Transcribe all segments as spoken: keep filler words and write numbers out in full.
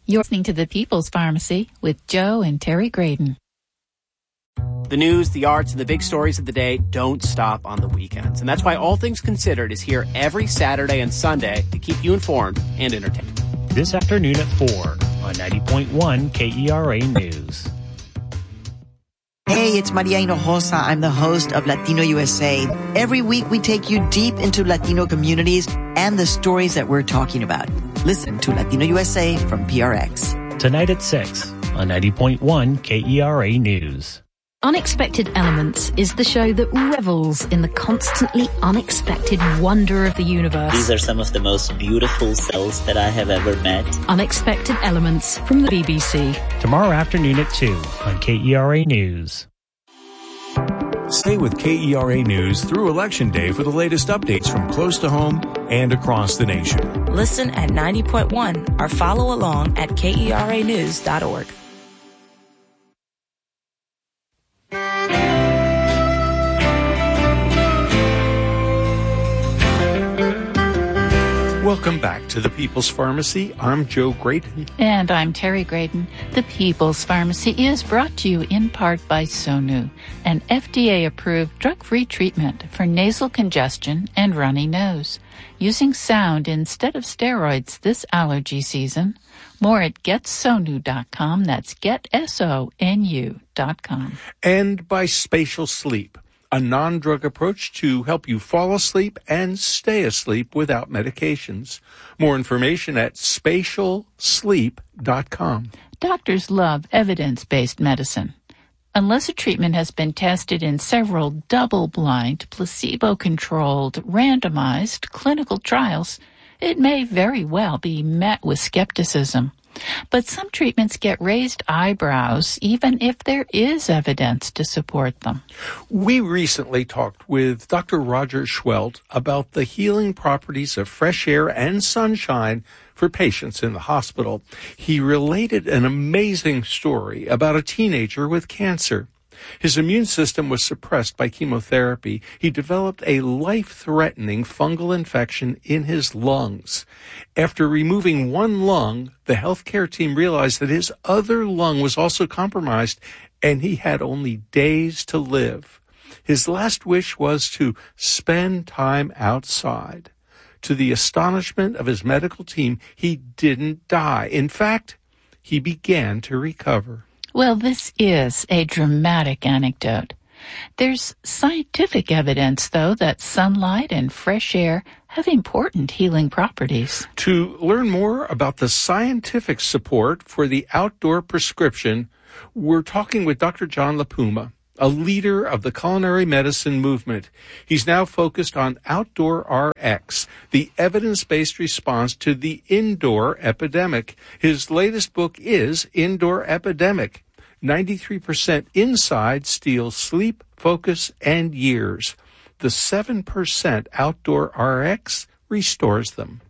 You're listening to The People's Pharmacy with Joe and Terry Graydon. The news, the arts, and the big stories of the day don't stop on the weekends. And that's why All Things Considered is here every Saturday and Sunday to keep you informed and entertained. This afternoon at four on ninety point one K E R A News. Hey, it's Maria Hinojosa. I'm the host of Latino U S A. Every week we take you deep into Latino communities and the stories that we're talking about. Listen to Latino U S A from P R X. Tonight at six on ninety point one K E R A News. Unexpected Elements is the show that revels in the constantly unexpected wonder of the universe. These are some of the most beautiful cells that I have ever met. Unexpected Elements from the B B C. Tomorrow afternoon at two on K E R A News. Stay with K E R A News through Election Day for the latest updates from close to home and across the nation. Listen at ninety point one or follow along at K E R A news dot org. Welcome back to the People's Pharmacy. I'm Joe Graydon. And I'm Terry Graydon. The People's Pharmacy is brought to you in part by Sonu, an F D A-approved drug-free treatment for nasal congestion and runny nose. Using sound instead of steroids this allergy season. More at get sonu dot com. That's get S O N U dot com. And by Spatial Sleep, a non-drug approach to help you fall asleep and stay asleep without medications. More information at spatial sleep dot com. Doctors love evidence-based medicine. Unless a treatment has been tested in several double-blind, placebo-controlled, randomized clinical trials, it may very well be met with skepticism. But some treatments get raised eyebrows even if there is evidence to support them. We recently talked with Doctor Roger Schwelt about the healing properties of fresh air and sunshine for patients in the hospital. He related an amazing story about a teenager with cancer. His immune system was suppressed by chemotherapy. He developed a life-threatening fungal infection in his lungs. After removing one lung, the healthcare team realized that his other lung was also compromised, and he had only days to live. His last wish was to spend time outside. To the astonishment of his medical team, he didn't die. In fact, he began to recover. Well, this is a dramatic anecdote. There's scientific evidence, though, that sunlight and fresh air have important healing properties. To learn more about the scientific support for the outdoor prescription, we're talking with Doctor John LaPuma, a leader of the culinary medicine movement. He's now focused on Outdoor R X, the evidence-based response to the indoor epidemic. His latest book is Indoor Epidemic. ninety-three percent inside steals sleep, focus, and years. The seven percent Outdoor R X restores them.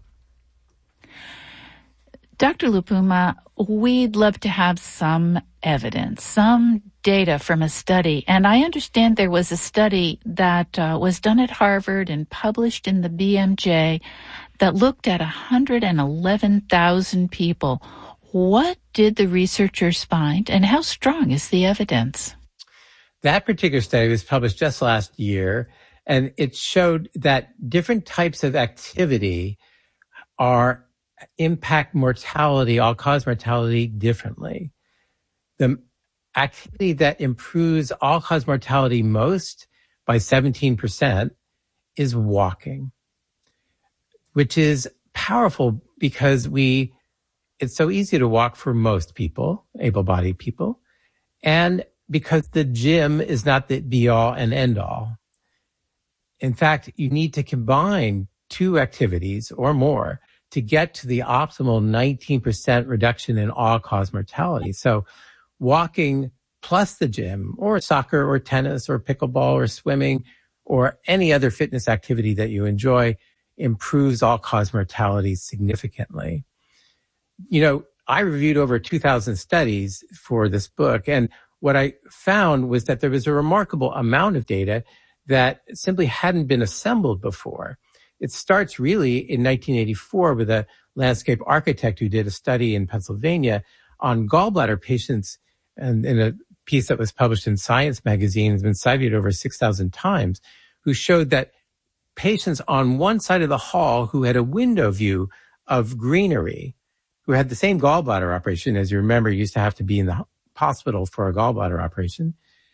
Doctor LaPuma, we'd love to have some evidence, some data from a study. And I understand there was a study that uh, was done at Harvard and published in the B M J that looked at one hundred eleven thousand people. What did the researchers find, and how strong is the evidence? That particular study was published just last year, and it showed that different types of activity are impact mortality, all-cause mortality differently. The activity that improves all-cause mortality most by seventeen percent is walking, which is powerful because we it's so easy to walk for most people, able-bodied people, and because the gym is not the be-all and end-all. In fact, you need to combine two activities or more to get to the optimal nineteen percent reduction in all-cause mortality. So walking plus the gym, or soccer or tennis or pickleball or swimming or any other fitness activity that you enjoy improves all-cause mortality significantly. You know, I reviewed over two thousand studies for this book, and what I found was that there was a remarkable amount of data that simply hadn't been assembled before. it starts really in nineteen eighty-four with a landscape architect who did a study in Pennsylvania on gallbladder patients, and in a piece that was published in Science magazine, has been cited over six thousand times, who showed that patients on one side of the hall who had a window view of greenery, who had the same gallbladder operation, as you remember, used to have to be in the hospital for a gallbladder operation,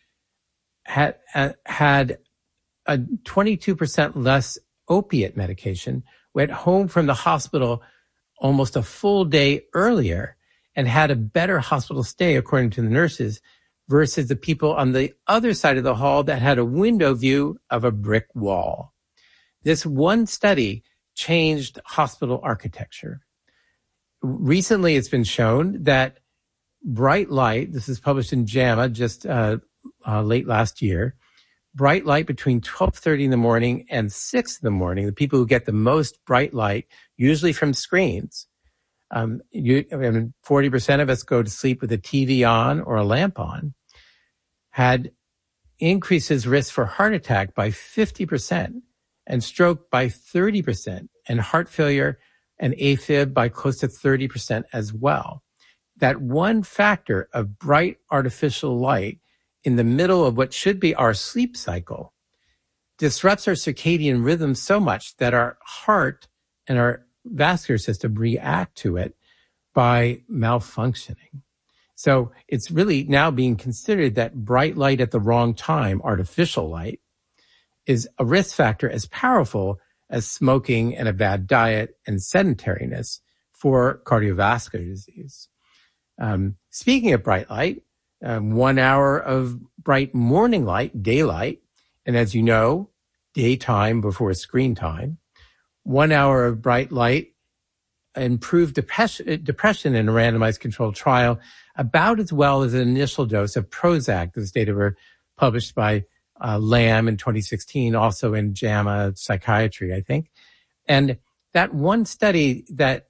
had, uh, had a twenty-two percent less opiate medication, went home from the hospital almost a full day earlier, and had a better hospital stay, according to the nurses, versus the people on the other side of the hall that had a window view of a brick wall. This one study changed hospital architecture. Recently, it's been shown that bright light, this is published in JAMA just uh, uh, late last year, bright light between twelve thirty in the morning and six in the morning, the people who get the most bright light, usually from screens, um, you, I mean, forty percent of us go to sleep with a T V on or a lamp on, had increases risk for heart attack by fifty percent and stroke by thirty percent and heart failure and AFib by close to thirty percent as well. That one factor of bright artificial light in the middle of what should be our sleep cycle disrupts our circadian rhythm so much that our heart and our vascular system react to it by malfunctioning. So it's really now being considered that bright light at the wrong time, artificial light, is a risk factor as powerful as smoking and a bad diet and sedentariness for cardiovascular disease. Um, speaking of bright light, um, one hour of bright morning light, daylight, and as you know, daytime before screen time, one hour of bright light improved depression, depression in a randomized controlled trial about as well as an initial dose of Prozac. Those data were published by uh, Lamb in twenty sixteen, also in JAMA Psychiatry, I think. And that one study that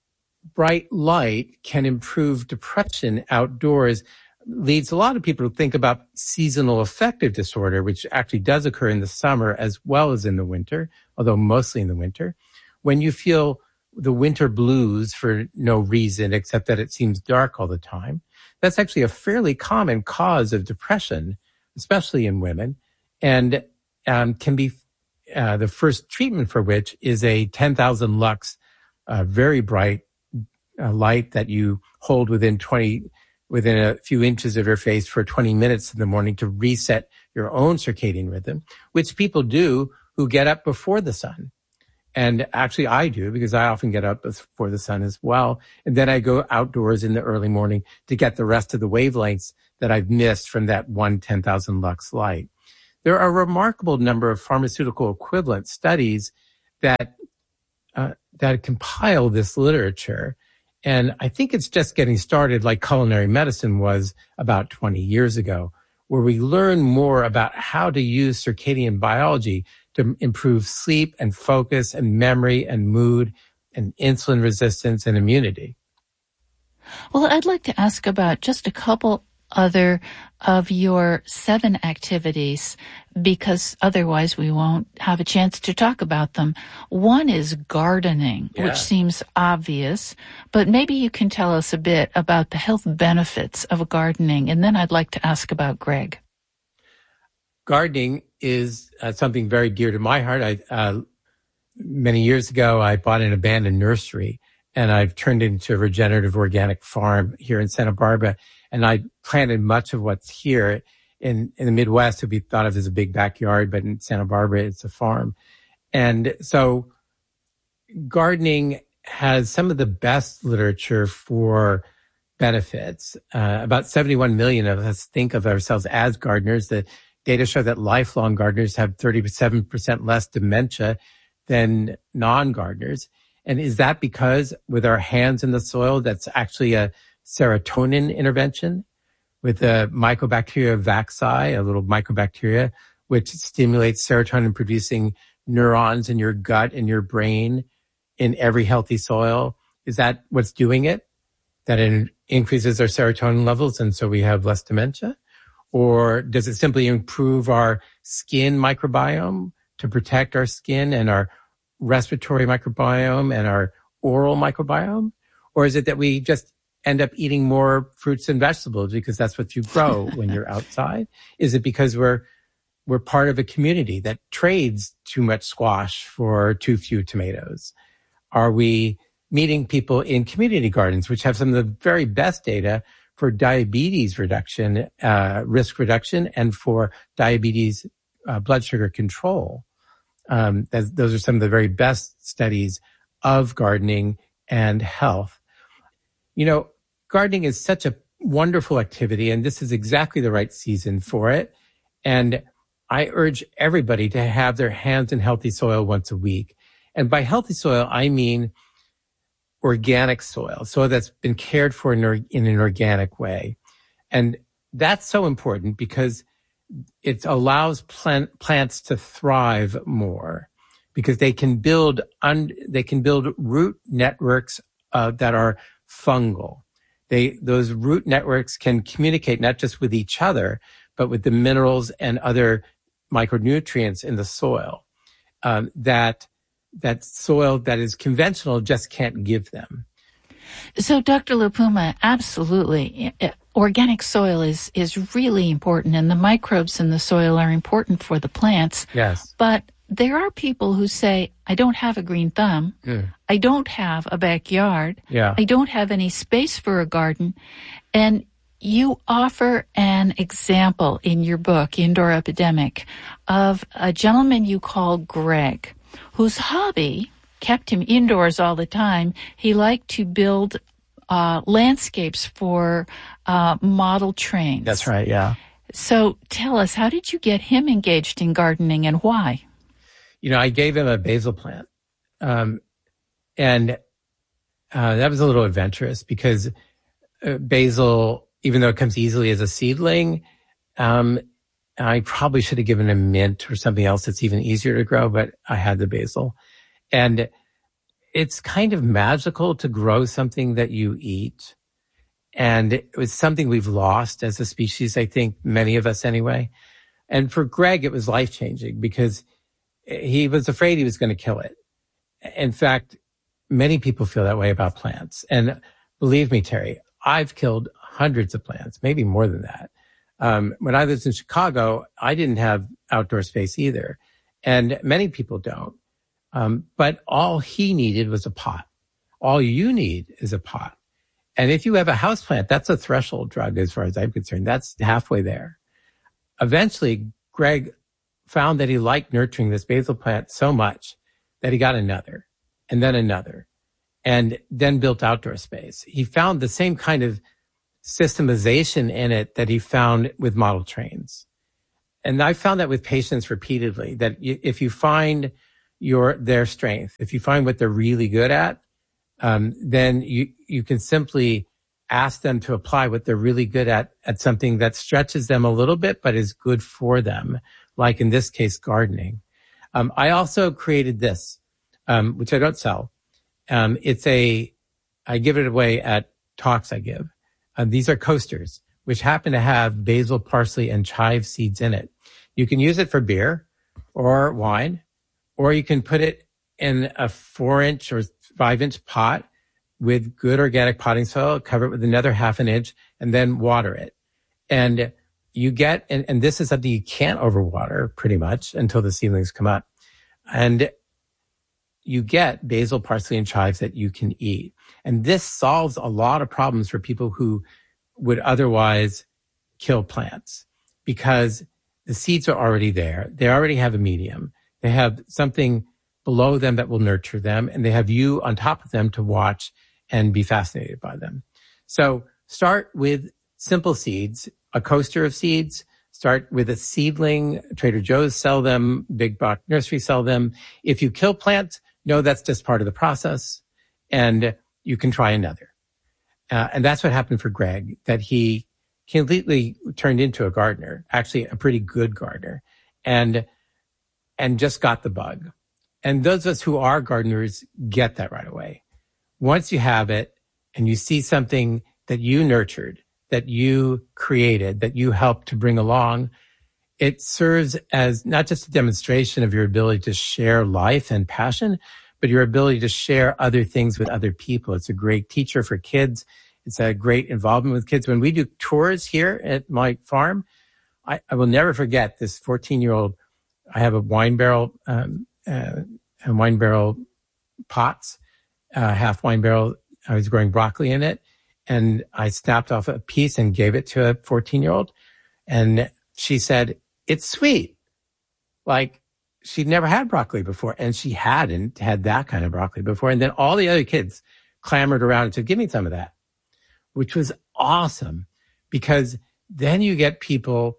bright light can improve depression outdoors leads a lot of people to think about seasonal affective disorder, which actually does occur in the summer as well as in the winter, although mostly in the winter. When you feel the winter blues for no reason except that it seems dark all the time, that's actually a fairly common cause of depression, especially in women, and um, can be uh, the first treatment for which is a ten thousand lux, uh, very bright uh, light that you hold within twenty within a few inches of your face for twenty minutes in the morning to reset your own circadian rhythm, which people do who get up before the sun. And actually I do, because I often get up before the sun as well. And then I go outdoors in the early morning to get the rest of the wavelengths that I've missed from that one ten thousand lux light. There are a remarkable number of pharmaceutical equivalent studies that, uh, that compile this literature. And I think it's just getting started like culinary medicine was about twenty years ago, where we learn more about how to use circadian biology to improve sleep and focus and memory and mood and insulin resistance and immunity. Well, I'd like to ask about just a couple other of your seven activities, because otherwise we won't have a chance to talk about them. One is gardening, yeah. which seems obvious, but maybe you can tell us a bit about the health benefits of gardening, and then I'd like to ask about Greg. Gardening is uh, something very dear to my heart. I, uh, many years ago, I bought an abandoned nursery, and I've turned it into a regenerative organic farm here in Santa Barbara. And I planted much of what's here. In, in the Midwest, it would be thought of as a big backyard, but in Santa Barbara, it's a farm. And so gardening has some of the best literature for benefits. Uh, about seventy-one million of us think of ourselves as gardeners. The data show that lifelong gardeners have thirty-seven percent less dementia than non-gardeners. And is that because with our hands in the soil, that's actually a serotonin intervention with the Mycobacteria vacci, a little mycobacteria, which stimulates serotonin producing neurons in your gut and your brain in every healthy soil? Is that what's doing it? That it increases our serotonin levels and so we have less dementia? Or does it simply improve our skin microbiome to protect our skin and our respiratory microbiome and our oral microbiome? Or is it that we just end up eating more fruits and vegetables because that's what you grow when you're outside? Is it because we're we're part of a community that trades too much squash for too few tomatoes? Are we meeting people in community gardens, which have some of the very best data for diabetes reduction, uh, risk reduction, and for diabetes uh, blood sugar control? Um, those are some of the very best studies of gardening and health. You know, gardening is such a wonderful activity, and this is exactly the right season for it. And I urge everybody to have their hands in healthy soil once a week. And by healthy soil, I mean organic soil, soil that's been cared for in, in an organic way. And that's so important because it allows plant, plants to thrive more, because they can build un, they can build root networks uh, that are fungal. They those root networks can communicate not just with each other, but with the minerals and other micronutrients in the soil um, that that soil that is conventional just can't give them. So, Doctor Lupuma, absolutely. Organic soil is, is really important, and the microbes in the soil are important for the plants. Yes. But there are people who say, I don't have a green thumb. Mm. I don't have a backyard. Yeah. I don't have any space for a garden. And you offer an example in your book, Indoor Epidemic, of a gentleman you call Greg, whose hobby kept him indoors all the time. He liked to build uh, landscapes for uh, model trains. That's right, yeah. So tell us, how did you get him engaged in gardening and why? You know, I gave him a basil plant. Um, and uh, that was a little adventurous because uh, basil, even though it comes easily as a seedling, um, I probably should have given him mint or something else that's even easier to grow, but I had the basil. And it's kind of magical to grow something that you eat. And it was something we've lost as a species, I think, many of us anyway. And for Greg, it was life-changing because he was afraid he was going to kill it. In fact, many people feel that way about plants. And believe me, Terry, I've killed hundreds of plants, maybe more than that. Um, when I lived in Chicago, I didn't have outdoor space either. And many people don't. Um, but all he needed was a pot. All you need is a pot. And if you have a houseplant, that's a threshold drug as far as I'm concerned. That's halfway there. Eventually, Greg found that he liked nurturing this basil plant so much that he got another and then another and then built outdoor space. He found the same kind of systemization in it that he found with model trains. And I found that with patients repeatedly, that if you find your, their strength, if you find what they're really good at, um, then you, you can simply ask them to apply what they're really good at, at something that stretches them a little bit, but is good for them. Like in this case, gardening. Um, I also created this, um, which I don't sell. Um, it's a, I give it away at talks I give. Uh, these are coasters, which happen to have basil, parsley, and chive seeds in it. You can use it for beer or wine, or you can put it in a four inch or five inch pot with good organic potting soil, cover it with another half an inch, and then water it. And you get, and, and this is something you can't overwater pretty much until the seedlings come up. And you get basil, parsley, and chives that you can eat. And this solves a lot of problems for people who would otherwise kill plants because the seeds are already there. They already have a medium. They have something below them that will nurture them, and they have you on top of them to watch and be fascinated by them. So start with simple seeds. A coaster of seeds, start with a seedling. Trader Joe's sell them, big box nurseries sell them. If you kill plants, no, that's just part of the process, and you can try another. Uh, and that's what happened for Greg, that he completely turned into a gardener, actually a pretty good gardener, and and just got the bug. And those of us who are gardeners get that right away. Once you have it and you see something that you nurtured, that you created, that you helped to bring along, it serves as not just a demonstration of your ability to share life and passion, but your ability to share other things with other people. It's a great teacher for kids. It's a great involvement with kids. When we do tours here at my farm, I, I will never forget this fourteen-year-old. I have a wine barrel, um, uh, and wine barrel pots, uh, half wine barrel. I was growing broccoli in it, and I snapped off a piece and gave it to a fourteen-year-old. And she said, "It's sweet." Like, she'd never had broccoli before, and she hadn't had that kind of broccoli before. And then all the other kids clamored around and said, "Give me some of that," which was awesome, because then you get people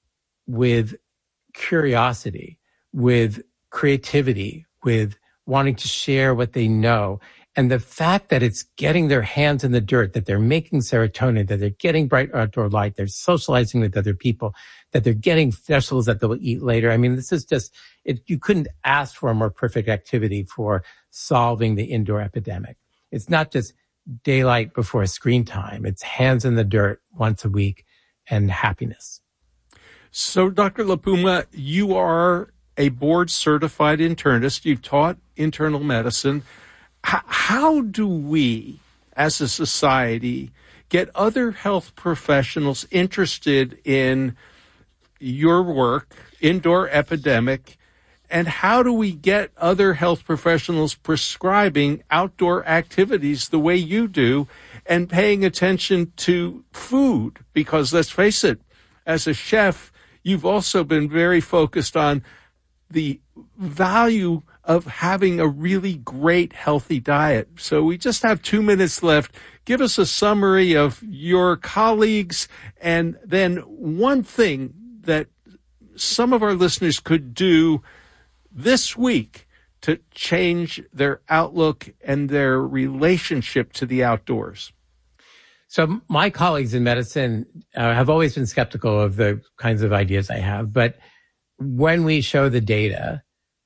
with curiosity, with creativity, with wanting to share what they know. And the fact that it's getting their hands in the dirt, that they're making serotonin, that they're getting bright outdoor light, they're socializing with other people, that they're getting vegetables that they'll eat later. I mean, this is just, it, you couldn't ask for a more perfect activity for solving the indoor epidemic. It's not just daylight before screen time. It's hands in the dirt once a week and happiness. So, Doctor LaPuma, you are a board-certified internist. You've taught internal medicine. H- how do we, as a society, get other health professionals interested in your work, indoor epidemic, and how do we get other health professionals prescribing outdoor activities the way you do and paying attention to food? Because let's face it, as a chef, you've also been very focused on the value of having a really great, healthy diet. So we just have two minutes left. Give us a summary of your colleagues, and then one thing that some of our listeners could do this week to change their outlook and their relationship to the outdoors. So my colleagues in medicine uh, have always been skeptical of the kinds of ideas I have. But when we show the data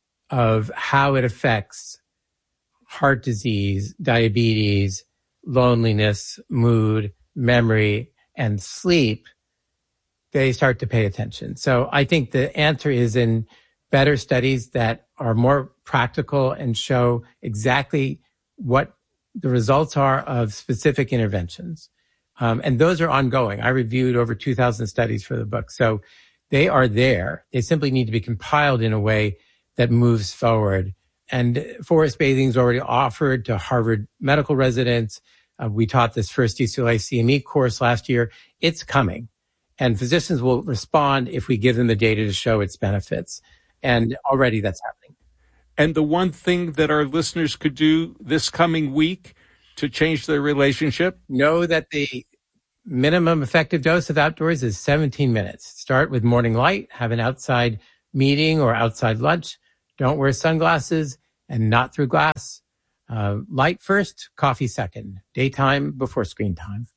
of how it affects heart disease, diabetes, loneliness, mood, memory, and sleep, they start to pay attention. So I think the answer is in better studies that are more practical and show exactly what the results are of specific interventions. Um, and those are ongoing. I reviewed over two thousand studies for the book. So they are there. They simply need to be compiled in a way that moves forward. And forest bathing is already offered to Harvard medical residents. Uh, we taught this first U C L A C M E course last year. It's coming. And physicians will respond if we give them the data to show its benefits. And already that's happening. And the one thing that our listeners could do this coming week to change their relationship? Know that the minimum effective dose of outdoors is seventeen minutes. Start with morning light, have an outside meeting or outside lunch. Don't wear sunglasses and not through glass. Uh, light first, coffee second. Daytime before screen time.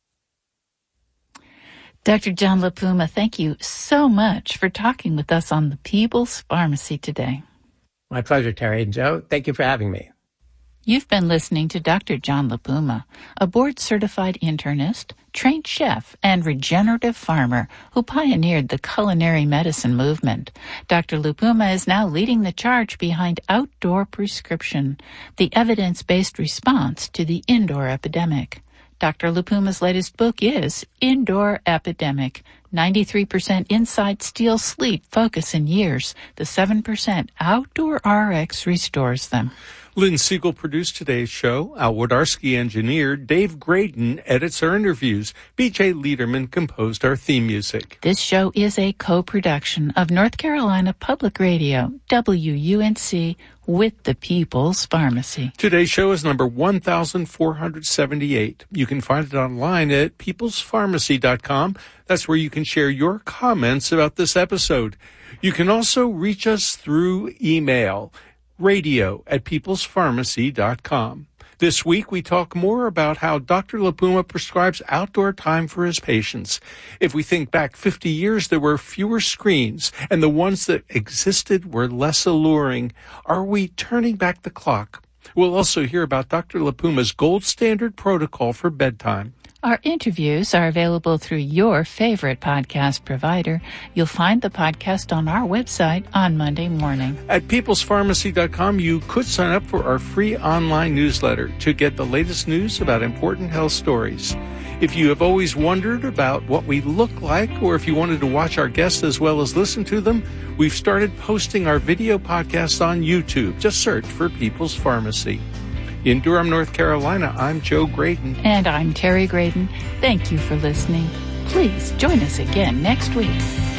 Doctor John LaPuma, thank you so much for talking with us on the People's Pharmacy today. My pleasure, Terry and Joe. Thank you for having me. You've been listening to Doctor John LaPuma, a board-certified internist, trained chef, and regenerative farmer who pioneered the culinary medicine movement. Doctor LaPuma is now leading the charge behind Outdoor Prescription, the evidence-based response to the indoor epidemic. Doctor LaPuma's latest book is Indoor Epidemic, ninety-three percent inside steal sleep, focus, and years. The seven percent outdoor R X restores them. Lynn Siegel produced today's show. Al Wodarski engineered. Dave Graydon edits our interviews. B J Liederman composed our theme music. This show is a co-production of North Carolina Public Radio, W U N C, with the People's Pharmacy. Today's show is number one thousand four hundred seventy-eight. You can find it online at peoples pharmacy dot com. That's where you can share your comments about this episode. You can also reach us through email, radio at peoples pharmacy dot com. This week, we talk more about how Doctor LaPuma prescribes outdoor time for his patients. If we think back fifty years, there were fewer screens, and the ones that existed were less alluring. Are we turning back the clock? We'll also hear about Doctor LaPuma's gold standard protocol for bedtime. Our interviews are available through your favorite podcast provider. You'll find the podcast on our website on Monday morning. At peoples pharmacy dot com, you could sign up for our free online newsletter to get the latest news about important health stories. If you have always wondered about what we look like, or if you wanted to watch our guests as well as listen to them, we've started posting our video podcasts on YouTube. Just search for People's Pharmacy. In Durham, North Carolina, I'm Joe Graydon. And I'm Terry Graydon. Thank you for listening. Please join us again next week.